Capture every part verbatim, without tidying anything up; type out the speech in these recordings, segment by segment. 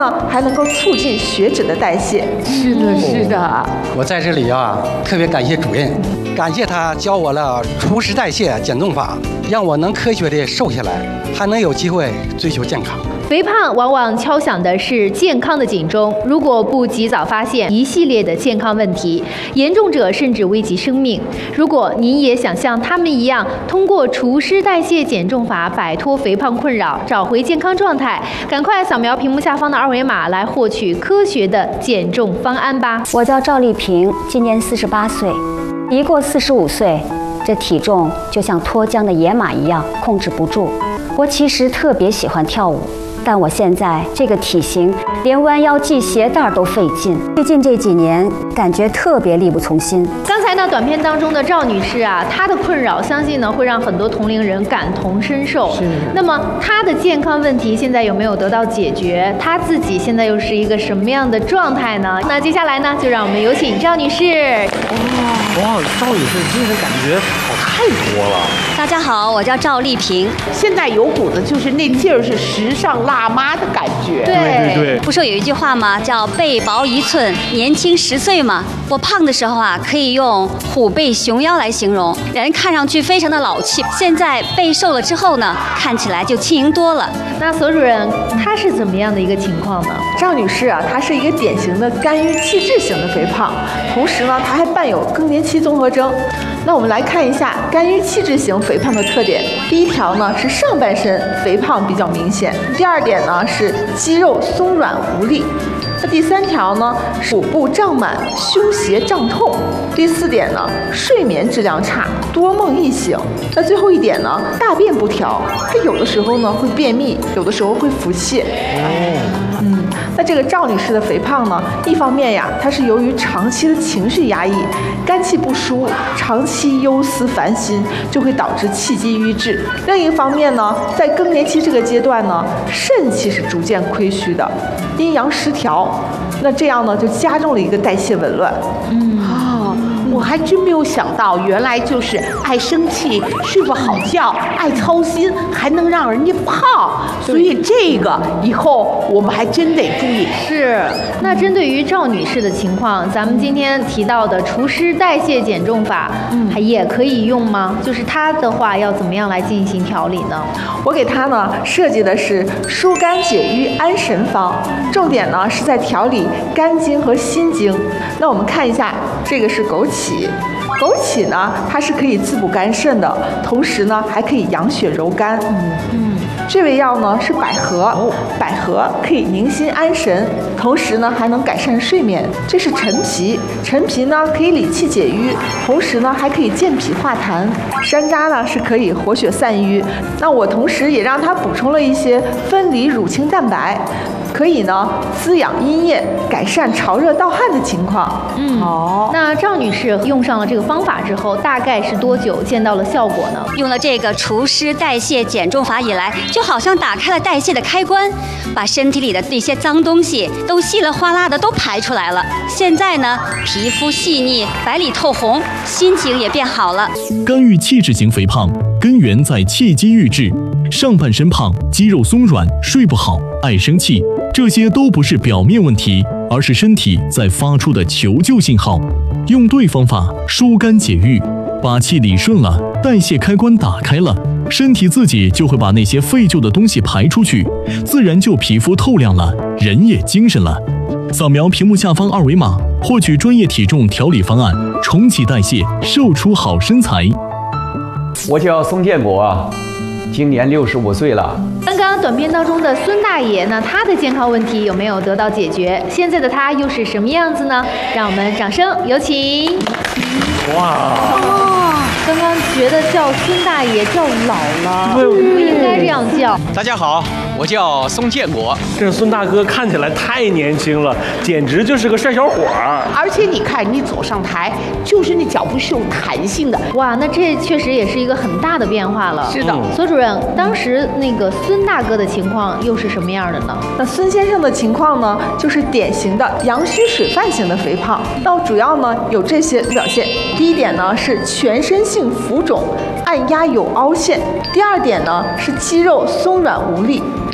还能够促进血脂的代谢。 是的，是的。 哦、我在这里啊，特别感谢主任，感谢他教我了除湿代谢减重法，让我能科学的瘦下来，还能有机会追求健康。 肥胖往往敲响的是健康的警钟，如果不及早发现一系列的健康问题，严重者甚至危及生命。如果您也想像他们一样，通过除湿代谢减重法摆脱肥胖困扰，找回健康状态，赶快扫描屏幕下方的二维码来获取科学的减重方案吧。 我叫赵丽萍，今年四十八岁，一过四十五岁，这体重就像脱缰的野马一样控制不住。我其实特别喜欢跳舞，但我现在这个体型，连弯腰系鞋带都费劲。最近这几年，感觉特别力不从心。 刚才呢，短片当中的赵女士啊，她的困扰，相信呢会让很多同龄人感同身受。 是。 那么她的健康问题现在有没有得到解决？她自己现在又是一个什么样的状态呢？那接下来呢，就让我们有请赵女士。 哇哇，赵女士精神感觉好太多了。 大家好，我叫赵丽萍。 现在有股子就是那劲儿，是时尚辣妈的感觉。 对对对。 不说有一句话吗？叫背薄一寸，年轻十岁嘛。我胖的时候啊，可以用虎背熊腰来形容，人看上去非常的老气。现在背瘦了之后呢，看起来就轻盈多了。 那索主任，她是怎么样的一个情况呢？ 赵女士啊，她是一个典型的肝郁气滞型的肥胖，同时呢，她还伴有更年期综合征。那我们来看一下肝郁气滞型肥胖的特点。第一条呢是上半身肥胖比较明显，第二点呢是肌肉松软无力。那第三条呢，腹部胀满、胸胁胀痛。第四点呢，睡眠质量差，多梦易醒。那最后一点呢，大便不调，它有的时候呢会便秘，有的时候会腹泻。哦，嗯，那这个赵女士的肥胖呢，一方面呀，它是由于长期的情绪压抑，肝气不舒，长期忧思烦心，就会导致气机瘀滞。另一方面呢，在更年期这个阶段呢，肾气是逐渐亏虚的，阴阳失调。那这样呢，就加重了一个代谢紊乱。 嗯，哦，我还真没有想到，原来就是爱生气、睡不好觉、爱操心，还能让人家胖。所以这个以后我们还真得注意。 是。那针对于赵女士的情况，咱们今天提到的除湿代谢减重法，嗯，还也可以用吗？就是她的话，要怎么样来进行调理呢？ 我给她呢设计的是疏肝解郁安神方，重点呢是在调理肝经和心经。那我们看一下，这个是枸杞。枸杞呢，它是可以滋补肝肾的，同时呢还可以养血柔肝。嗯嗯，这味药呢是百合，百合可以宁心安神，同时呢还能改善睡眠。这是陈皮，陈皮呢可以理气解郁，同时呢还可以健脾化痰。山楂呢是可以活血散瘀。那我同时也让它补充了一些分离乳清蛋白，可以呢滋养阴液，改善潮热盗汗的情况。 嗯，好。那赵女士用上了这个方法之后，大概是多久见到了效果呢？ 用了这个除湿代谢减重法以来，就好像打开了代谢的开关，把身体里的那些脏东西都稀里哗啦的都排出来了。现在呢，皮肤细腻、白里透红，心情也变好了。 肝郁气滞型肥胖根源在气机郁滞，上半身胖、肌肉松软、睡不好、爱生气，这些都不是表面问题，而是身体在发出的求救信号。用对方法疏肝解郁，把气理顺了，代谢开关打开了，身体自己就会把那些废旧的东西排出去，自然就皮肤透亮了，人也精神了。扫描屏幕下方二维码，获取专业体重调理方案，重启代谢，瘦出好身材。 我叫宋建国，今年六十五岁了。 刚刚短片当中的孙大爷呢，他的健康问题有没有得到解决？现在的他又是什么样子呢？让我们掌声有请。 哇！ 哦，刚刚觉得叫孙大爷叫老了，不应该这样叫。 大家好，我叫宋建国。 这孙大哥看起来太年轻了，简直就是个帅小伙儿。 而且你看，你走上台就是那脚步是有弹性的。 哇，那这确实也是一个很大的变化了。 是的， 索主任，当时那个孙大哥的情况又是什么样的呢？ 那孙先生的情况呢，就是典型的阳虚水泛型的肥胖。那主要呢有这些表现。第一点呢是全身性浮肿，按压有凹陷；第二点呢是肌肉松软无力；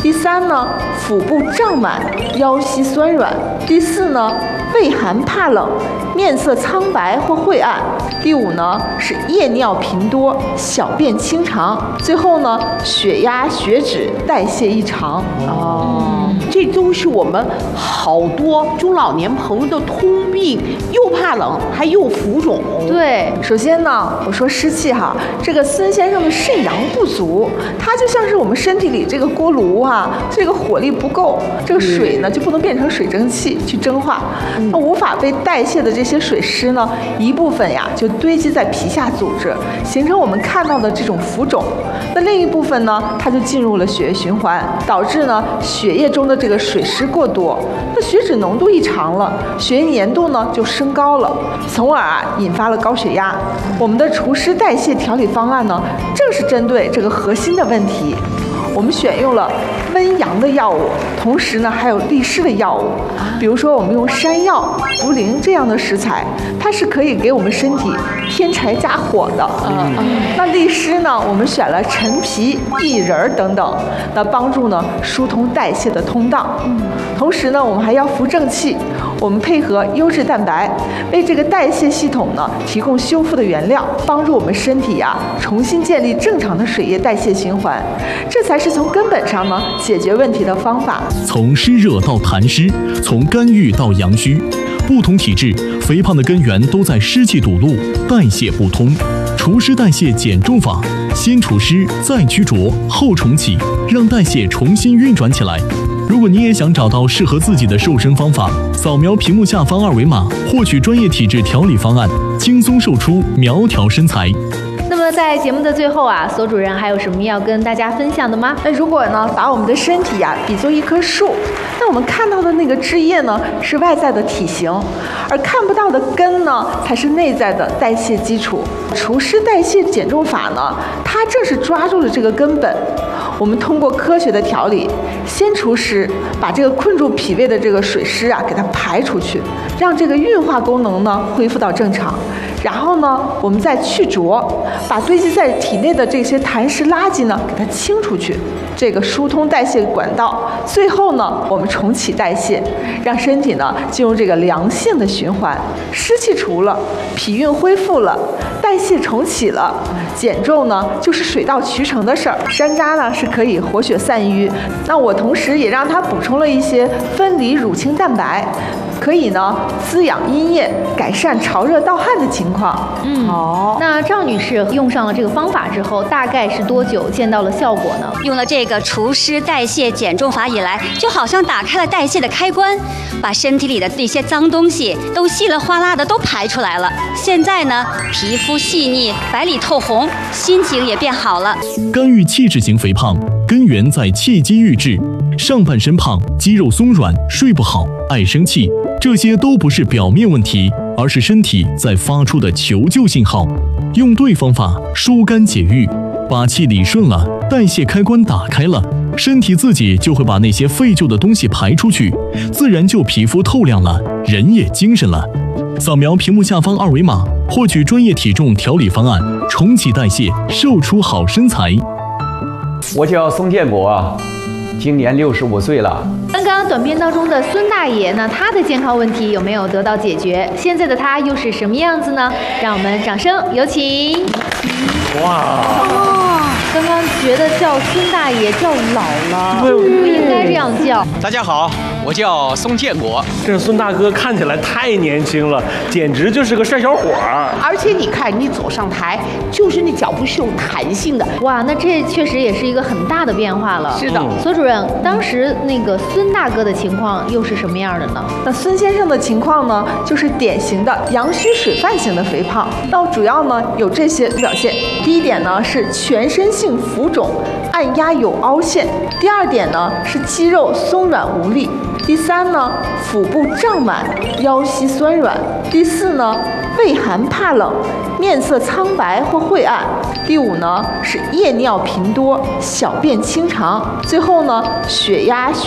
第三呢，腹部胀满，腰膝酸软。第四呢，畏寒怕冷，面色苍白或晦暗。第五呢，是夜尿频多，小便清长。最后呢，血压、血脂、代谢异常。 哦，这都是我们好多中老年朋友的通病，又怕冷，还又浮肿。 对， 首先呢，我说湿气哈，这个孙先生的肾阳不足，他就像是我们身体里这个锅炉哈，这个火力不够，这个水呢就不能变成水蒸气去蒸化，那无法被代谢的这些水湿呢，一部分呀就堆积在皮下组织，形成我们看到的这种浮肿。那另一部分呢，它就进入了血液循环，导致呢血液中的这个水湿过多，那血脂浓度异常了，血液粘度呢就升高了，从而啊引发了高血压。我们的除湿代谢调理方案呢，正是针对这个核心的问题。我们选用了温阳的药物，同时呢还有利湿的药物，比如说我们用山药、茯苓这样的食材，它是可以给我们身体添柴加火的。嗯嗯。那利湿呢，我们选了陈皮、薏仁等等，那帮助呢疏通代谢的通道。嗯。同时呢，我们还要扶正气，我们配合优质蛋白，为这个代谢系统呢提供修复的原料，帮助我们身体呀重新建立正常的水液代谢循环，这才是从根本上呢解决问题的方法。 从湿热到痰湿，从肝郁到阳虚，不同体质肥胖的根源都在湿气堵路、代谢不通。除湿代谢减重法，先除湿，再驱浊，后重启，让代谢重新运转起来。如果你也想找到适合自己的瘦身方法，扫描屏幕下方二维码，获取专业体质调理方案，轻松瘦出苗条身材。 那么在节目的最后啊，索主任还有什么要跟大家分享的吗？ 那如果呢，把我们的身体呀、啊、比作一棵树，那我们看到的那个枝叶呢是外在的体型，而看不到的根呢才是内在的代谢基础。除湿代谢减重法呢，它正是抓住了这个根本。我们通过科学的调理，先除湿，把这个困住脾胃的这个水湿啊给它排出去，让这个运化功能呢恢复到正常。然后呢，我们再去浊，把堆积在体内的这些痰湿垃圾呢给它清出去，这个疏通代谢管道。最后呢，我们重启代谢，让身体呢进入这个良性的循环，湿气除了，脾运恢复了，代谢重启了，减重呢就是水到渠成的事儿。山楂呢是可以活血散瘀，那我同时也让它补充了一些分离乳清蛋白，可以呢滋养阴液，改善潮热盗汗的情况。 嗯，好。那赵女士用上了这个方法之后，大概是多久见到了效果呢？ 用了这个除湿代谢减重法以来，就好像打开了代谢的开关，把身体里的这些脏东西都稀里哗啦的都排出来了。现在呢，皮肤细腻，白里透红，心情也变好了。 肝郁气滞型肥胖根源在气机郁滞，上半身胖，肌肉松软，睡不好，爱生气，这些都不是表面问题，而是身体在发出的求救信号。用对方法，疏肝解郁，把气理顺了，代谢开关打开了，身体自己就会把那些废旧的东西排出去，自然就皮肤透亮了，人也精神了。扫描屏幕下方二维码，获取专业体重调理方案，重启代谢，瘦出好身材。 我叫宋建国啊，今年六十五岁了。 刚刚短片当中的孙大爷呢，他的健康问题有没有得到解决？现在的他又是什么样子呢？让我们掌声有请。 哇！ 哦，刚刚觉得叫孙大爷叫老了，不应该这样叫。 大家好，我叫宋建国。 这孙大哥看起来太年轻了，简直就是个帅小伙儿。 而且你看，你走上台，就是那脚步是有弹性的。 哇，那这确实也是一个很大的变化了。 是的， 索主任，当时那个孙大哥的情况又是什么样的呢？ 那孙先生的情况呢，就是典型的阳虚水泛型的肥胖。那主要呢有这些表现。第一点呢是全身性浮肿，按压有凹陷；第二点呢是肌肉松软无力；第三呢腹部胀满，腰膝酸软；第四呢畏寒怕冷，面色苍白或晦暗；第五呢是夜尿频多，小便清长；最后呢血压、血脂、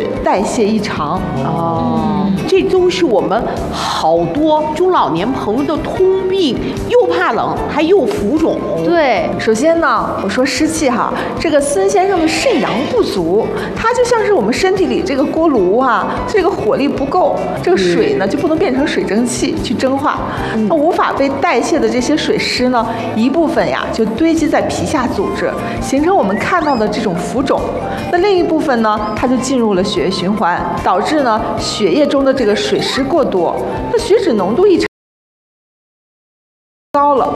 代谢异常。 哦，这都是我们好多中老年朋友的通病，又怕冷还又浮肿。 对， 首先呢，我说湿气哈，这个孙先生的肾阳不足，它就像是我们身体里这个锅炉哈，这个火力不够，这个水呢就不能变成水蒸气去蒸化，那无法被代谢的这些水湿呢，一部分呀就堆积在皮下组织，形成我们看到的这种浮肿。那另一部分呢，它就进入了血液循环，导致呢血液中的这个水湿过多，那血脂浓度一高了。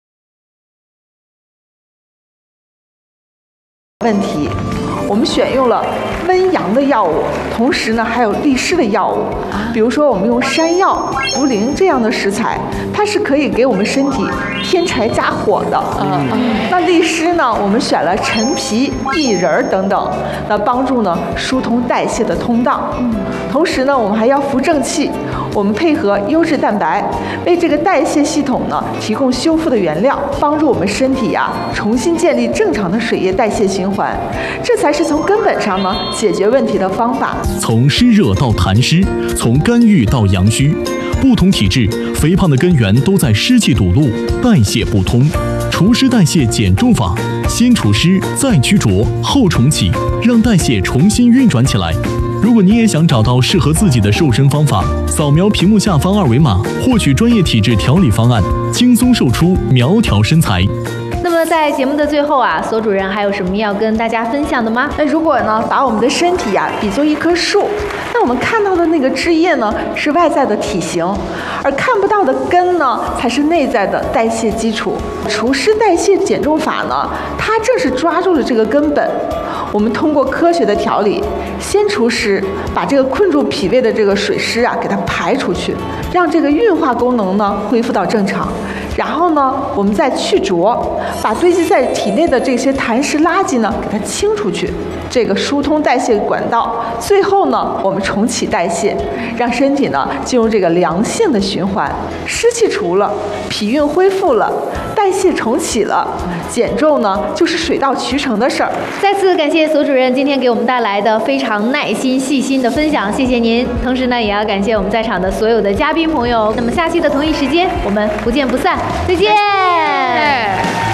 问题，我们选用了温阳的药物，同时呢还有利湿的药物，比如说我们用山药、茯苓这样的食材，它是可以给我们身体添柴加火的。嗯，那利湿呢，我们选了陈皮、薏仁等等，那帮助呢疏通代谢的通道。嗯，同时呢我们还要扶正气，我们配合优质蛋白，为这个代谢系统呢提供修复的原料，帮助我们身体呀、啊、重新建立正常的水液代谢循环，这才是从根本上呢解决问题的方法。 从湿热到痰湿，从肝郁到阳虚，不同体质肥胖的根源都在湿气堵路、代谢不通。除湿代谢减重法，先除湿，再驱浊，后重启，让代谢重新运转起来。如果你也想找到适合自己的瘦身方法，扫描屏幕下方二维码，获取专业体质调理方案，轻松瘦出苗条身材。 那么在节目的最后啊，索主任还有什么要跟大家分享的吗？ 那如果呢，把我们的身体呀、啊、比作一棵树，那我们看到的那个枝叶呢是外在的体型，而看不到的根呢才是内在的代谢基础。除湿代谢减重法呢，它正是抓住了这个根本。我们通过科学的调理，先除湿，把这个困住脾胃的这个水湿啊给它排出去，让这个运化功能呢恢复到正常。然后呢，我们再去浊，把堆积在体内的这些痰湿垃圾呢给它清出去，这个疏通代谢管道。最后呢，我们重启代谢，让身体呢进入这个良性的循环，湿气除了，脾运恢复了，代谢重启了，减重呢就是水到渠成的事儿。 再次感谢索主任今天给我们带来的非常耐心细心的分享，谢谢您。同时呢，也要感谢我们在场的所有的嘉宾朋友。那么下期的同一时间，我们不见不散，再见。